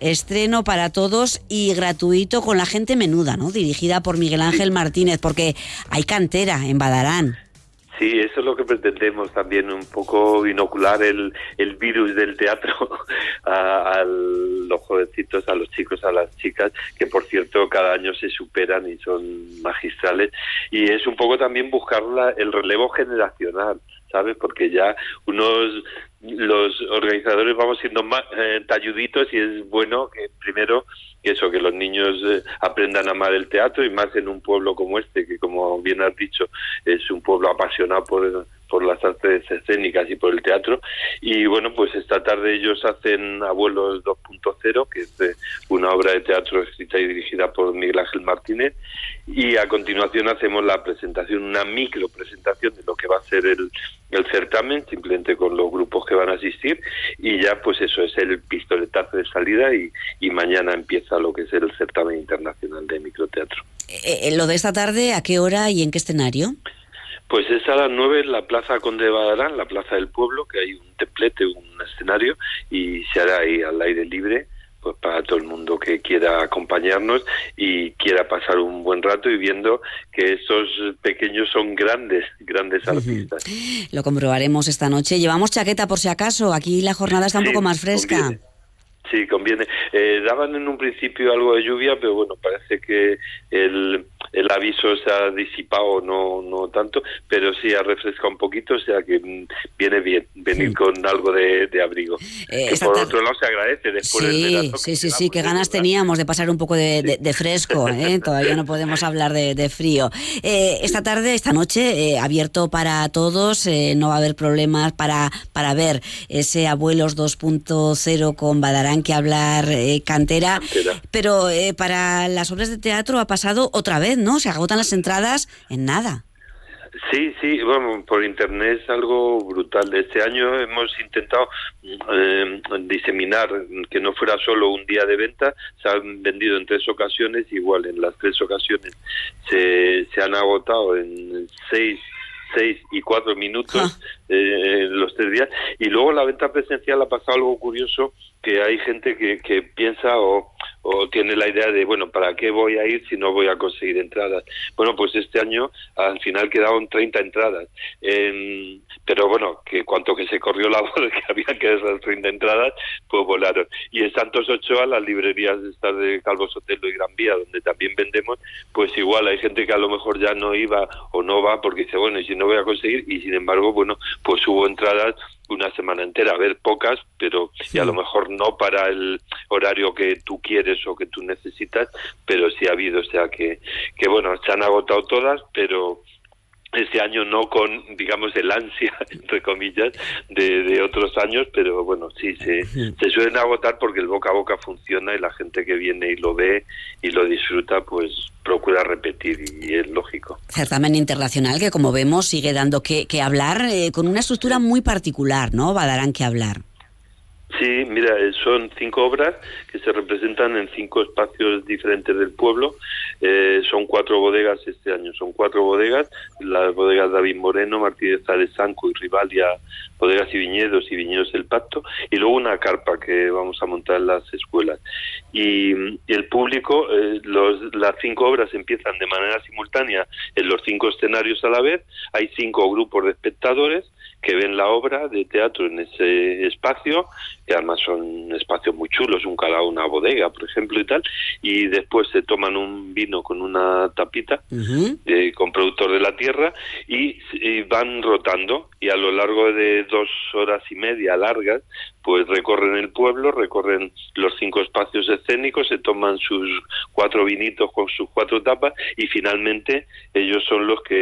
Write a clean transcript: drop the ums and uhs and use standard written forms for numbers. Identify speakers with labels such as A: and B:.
A: estreno para todos y gratuito con la gente menuda, ¿no? Dirigida por Miguel Ángel Martínez, porque hay cantera en Badarán.
B: Sí, eso es lo que pretendemos también, un poco inocular el virus del teatro a los jovencitos, a los chicos, a las chicas, que por cierto cada año se superan y son magistrales. Y es un poco también buscar el relevo generacional, ¿sabes? Porque ya los organizadores vamos siendo más talluditos y es bueno que primero que los niños aprendan a amar el teatro, y más en un pueblo como este, que como bien has dicho, es un pueblo apasionado por las artes escénicas y por el teatro. Y bueno, pues esta tarde ellos hacen Abuelos 2.0, que es una obra de teatro escrita y dirigida por Miguel Ángel Martínez, y a continuación hacemos la presentación, una micro presentación de lo que va a ser el certamen, simplemente con los grupos que van a asistir, y ya pues eso es el pistoletazo de salida, y mañana empieza lo que es el certamen internacional de microteatro.
A: ¿Lo de esta tarde a qué hora y en qué escenario?
B: Pues es a las 9 en la Plaza Conde de Badarán, la plaza del pueblo, que hay un templete, un escenario, y se hará ahí al aire libre, pues para todo el mundo que quiera acompañarnos y quiera pasar un buen rato, y viendo que estos pequeños son grandes artistas.
A: Lo comprobaremos esta noche. Llevamos chaqueta por si acaso, aquí la jornada está un poco más fresca.
B: Conviene. Sí, conviene. Daban en un principio algo de lluvia, pero bueno, parece que el aviso se ha disipado, no tanto, pero sí ha refrescado un poquito, o sea que viene bien venir con algo de abrigo. Que por otro lado se agradece después del verano.
A: Sí, qué ganas teníamos de pasar un poco de fresco, todavía no podemos hablar de frío. Esta noche, abierto para todos, no va a haber problemas para ver ese Abuelos 2.0 con Badarán, que hablar cantera, pero para las obras de teatro ha pasado otra vez, ¿no? Se agotan las entradas en nada.
B: Sí, bueno, por internet es algo brutal. Este año hemos intentado diseminar que no fuera solo un día de venta. Se han vendido en 3 ocasiones, igual en las 3 ocasiones se han agotado en 6 y 4 minutos los 3 días. Y luego la venta presencial ha pasado algo curioso, que hay gente que piensa o tiene la idea de, bueno, ¿para qué voy a ir si no voy a conseguir entradas? Bueno, pues este año al final quedaron 30 entradas, pero bueno, que cuanto que se corrió la voz de que había que dar 30 entradas, pues volaron. Y en Santos Ochoa, las librerías estas de Calvo Sotelo y Gran Vía, donde también vendemos, pues igual hay gente que a lo mejor ya no iba o no va porque dice, bueno, y si no voy a conseguir, y sin embargo, bueno, pues hubo entradas una semana entera, a ver, pocas, pero y a lo mejor no para el horario que tú quieres o que tú necesitas, pero sí ha habido, o sea que bueno, se han agotado todas, pero este año no con, digamos, el ansia, entre comillas, de otros años, pero bueno, sí, se suelen agotar porque el boca a boca funciona, y la gente que viene y lo ve y lo disfruta, pues procura repetir, y es lógico.
A: Certamen internacional que, como vemos, sigue dando que hablar, con una estructura muy particular, ¿no? Badarán que hablar.
B: Sí, mira, son 5 obras que se representan en 5 espacios diferentes del pueblo. Son 4 bodegas este año, son 4 bodegas, las bodegas David Moreno, Martínez de Sanco y Rivalia, Bodegas y Viñedos El Pacto, y luego una carpa que vamos a montar en las escuelas. Y el público, las 5 obras empiezan de manera simultánea en los 5 escenarios a la vez. Hay 5 grupos de espectadores que ven la obra de teatro en ese espacio, que además son espacios muy chulos, una bodega, por ejemplo, y tal, y después se toman un vino con una tapita, con productor de la tierra, y van rotando, y a lo largo de 2 horas y media largas, pues recorren el pueblo, recorren los 5 espacios escénicos, se toman sus 4 vinitos con sus 4 tapas, y finalmente ellos son los que